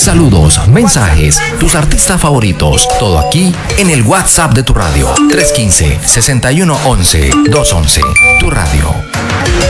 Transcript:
saludos, mensajes, tus artistas favoritos, todo aquí en el WhatsApp de tu radio. 315-6111-211. Tu radio.